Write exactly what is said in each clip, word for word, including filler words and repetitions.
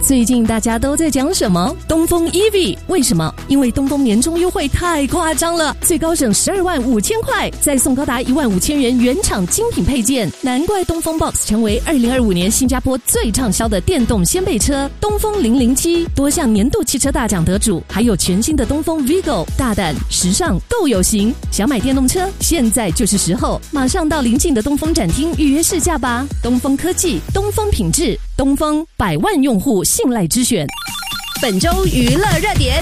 最近大家都在讲什么？东风 E V， 为什么？因为东风年终优惠太夸张了，最高省十二万五千块，再送高达一万五千元原厂精品配件，难怪东风 Box 成为二零二五年新加坡最畅销的电动掀背车。东风零零七多项年度汽车大奖得主，还有全新的东风 Vigo， 大胆、时尚、够有型。想买电动车，现在就是时候，马上到邻近的东风展厅预约试驾吧。东风科技，东风品质，东风百万用户信赖之选。本周娱乐热点，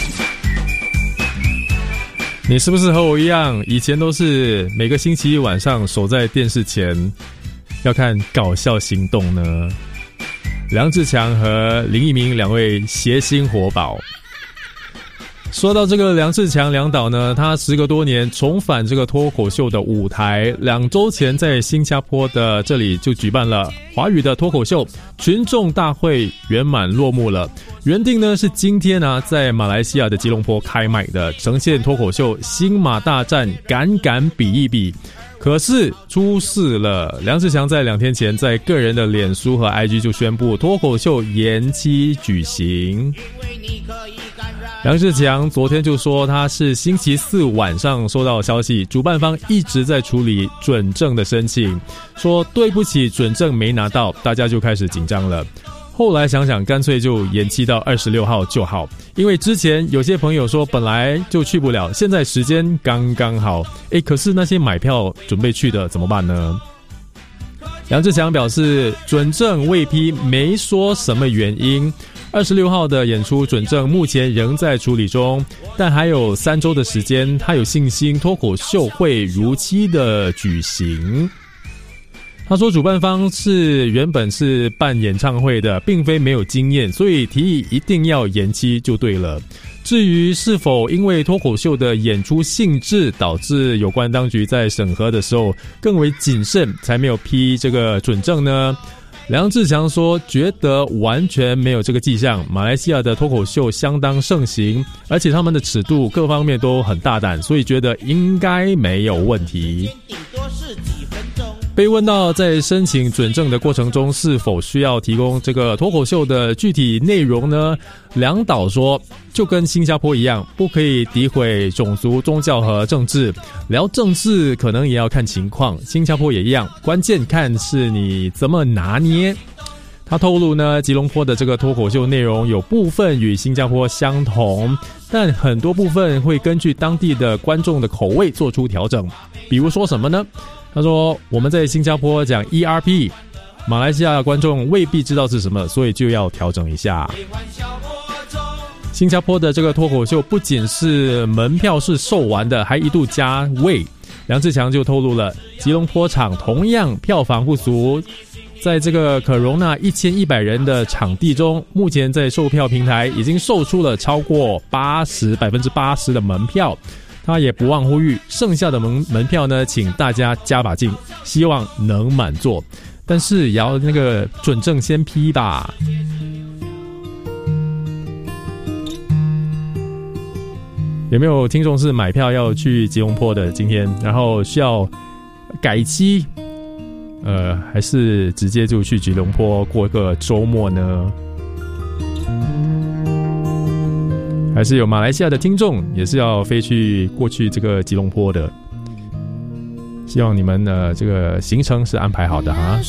你是不是和我一样，以前都是每个星期一晚上守在电视前要看搞笑行动呢？梁志强和林奕明两位谐星活宝。说到这个梁志强梁导呢，他时隔多年重返这个脱口秀的舞台，两周前在新加坡的这里就举办了华语的脱口秀群众大会，圆满落幕了。原定呢是今天啊在马来西亚的吉隆坡开卖的，呈现脱口秀新马大战，敢敢比一比。可是出事了，梁志强在两天前在个人的脸书和 I G 就宣布脱口秀延期举行。梁志强昨天就说他是星期四晚上收到消息，主办方一直在处理准证的申请，说对不起准证没拿到，大家就开始紧张了。后来想想干脆就延期到二十六号就好，因为之前有些朋友说本来就去不了，现在时间刚刚好。诶，可是那些买票准备去的怎么办呢？梁志强表示准证未批，没说什么原因。二十六号的演出准证目前仍在处理中，但还有三周的时间，他有信心脱口秀会如期的举行。他说主办方是原本是办演唱会的，并非没有经验，所以提议一定要延期就对了。至于是否因为脱口秀的演出性质导致有关当局在审核的时候更为谨慎，才没有批这个准证呢？梁志强说觉得完全没有这个迹象，马来西亚的脱口秀相当盛行，而且他们的尺度各方面都很大胆，所以觉得应该没有问题。被问到在申请准证的过程中是否需要提供这个脱口秀的具体内容呢？梁导说就跟新加坡一样，不可以诋毁种族、宗教和政治，聊政治可能也要看情况，新加坡也一样，关键看是你怎么拿捏。他透露呢，吉隆坡的这个脱口秀内容有部分与新加坡相同，但很多部分会根据当地的观众的口味做出调整。比如说什么呢？他说我们在新加坡讲 E R P， 马来西亚观众未必知道是什么，所以就要调整一下。新加坡的这个脱口秀不仅是门票是售完的，还一度加位。梁志强就透露了吉隆坡场同样票房不足，在这个可容纳一千一百人的场地中，目前在售票平台已经售出了超过八十百分之八十的门票。他也不忘呼吁剩下的门门票呢，请大家加把劲，希望能满座，但是也要那个准证先批吧。有没有听众是买票要去吉隆坡的今天，然后需要改期，呃，还是直接就去吉隆坡过个周末呢？还是有马来西亚的听众也是要飞去过去这个吉隆坡的，希望你们的这个行程是安排好的哈。